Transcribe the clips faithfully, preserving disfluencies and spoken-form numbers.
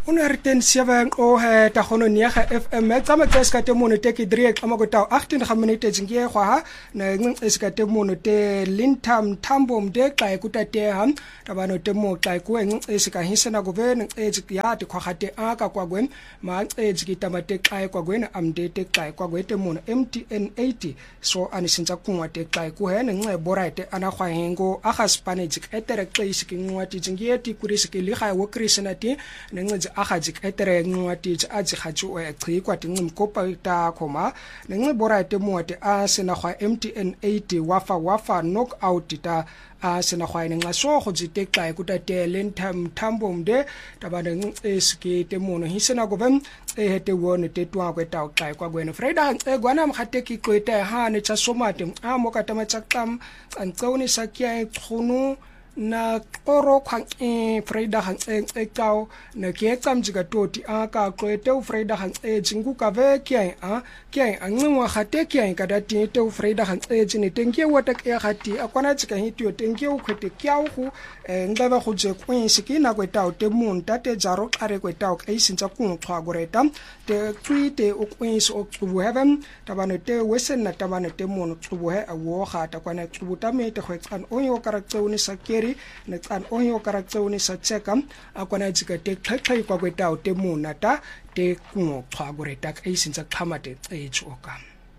honderd sewe o he ta gono nega F M tsama tseska te mono te ki drie kama go ta agttien ga minute zingie gwa ha na ngiska te mono te lintam tambo mde xa kuta te ham tabano te mo xa ku ngisika hisena go ben ejik ya te khwagate aka kwa gwen ma ejik tamate xa kwa gwen amde te xa kwa gwete mono M T N eighty so anisinza kunwa te xa ku he nge borate ana khwa hengo aga spanejik etere xisiki ngwati zingie ti kurisiki li ga wo krisenati nge akajik etere ngwati aji khaju e qhikwa tingimkopa ta khoma nengi borate moate a sena khwa M T N eighty wafa wafa knockout ta a sena khwa nenga so go jitekxa kuta te lentam tambo mde tabane eski te mono hisena go bem e hete wona te twa kweta xa kwa gwena freda e gwana mkhateki kweta ha ne tsa somate a mokata matsakam antsoni sakya khunu na oro khang e freda hang e e tao na ke tsamjiga toti a ka kwete u freda hang e jingu ka ve kya a kya angwa khate kya ka dati te u freda hang e jini tenke wata ke khati akwana tsika hitio tenke u khwete kya u khu ngaba go je kwin sikina kweta te mun tate jaro are kweta o ke sinza ku khwa goreta te tweete o kwin so ku heaven tabane te wesen na tabane te mun ku he a wo kha ta kwana ku ta me te khwetsan o yo karaktsoni sakeri ne tsan o yo karaktsoni sa chekam akwana tsika te khaikhai kwa kweta o te mun ta te ku khwa goreta ke sinza khamate e choka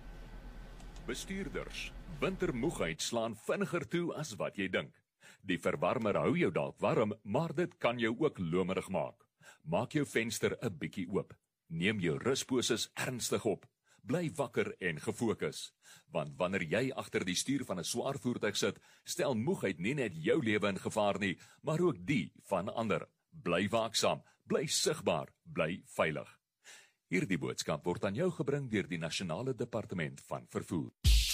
Bestuurders, wintermoegheid slaan vinniger toe as wat jy dink. Die verwarmer hou jou dalk warm, maar dit kan jou ook lomerig maak. Maak jou venster 'n bietjie oop. Neem jou rusposes ernstig op. Bly wakker en gefokus. Want wanneer jy agter die stuur van 'n swaar voertuig sit, stel moegheid nie net jou lewe in gevaar nie, maar ook die van ander. Bly waaksaam, bly sigbaar, bly veilig. Hierdie boodskap word aan jou gebring deur die Nasionale Departement van Vervoer.